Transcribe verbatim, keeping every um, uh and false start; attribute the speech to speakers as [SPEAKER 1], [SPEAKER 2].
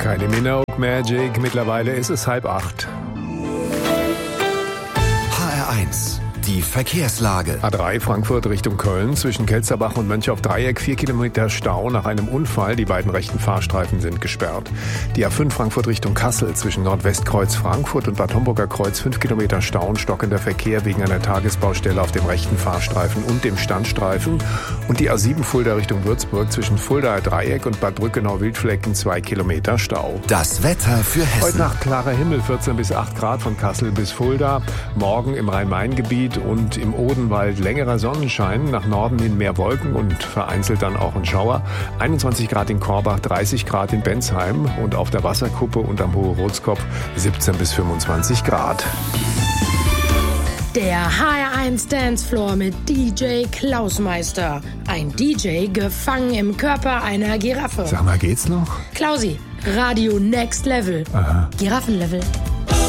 [SPEAKER 1] Kylie Minogue, Magic. Mittlerweile ist es halb acht.
[SPEAKER 2] H R eins, die Verkehrslage.
[SPEAKER 1] A drei Frankfurt Richtung Köln, zwischen Kelzerbach und Mönchauf-Dreieck, vier Kilometer Stau nach einem Unfall. Die beiden rechten Fahrstreifen sind gesperrt. Die A fünf Frankfurt Richtung Kassel, zwischen Nordwestkreuz Frankfurt und Bad Homburger Kreuz, fünf Kilometer Stau und stockender Verkehr wegen einer Tagesbaustelle auf dem rechten Fahrstreifen und dem Standstreifen. Und die A sieben Fulda Richtung Würzburg, zwischen Fuldaer Dreieck und Bad Brückenau-Wildflecken, zwei Kilometer Stau.
[SPEAKER 2] Das Wetter für Hessen.
[SPEAKER 1] Heute Nacht klarer Himmel, vierzehn bis acht Grad von Kassel bis Fulda. Morgen im Rhein-Main-Gebiet und im Odenwald längerer Sonnenschein, nach Norden hin mehr Wolken und vereinzelt dann auch ein Schauer. einundzwanzig Grad in Korbach, dreißig Grad in Bensheim und auf der Wasserkuppe und am Hohe Rotskopf siebzehn bis fünfundzwanzig Grad.
[SPEAKER 3] Der H R eins Dancefloor mit D J Klausmeister. Ein D J gefangen im Körper einer Giraffe.
[SPEAKER 1] Sag mal, geht's noch?
[SPEAKER 3] Klausi, Radio Next Level.
[SPEAKER 1] Aha.
[SPEAKER 3] Giraffenlevel.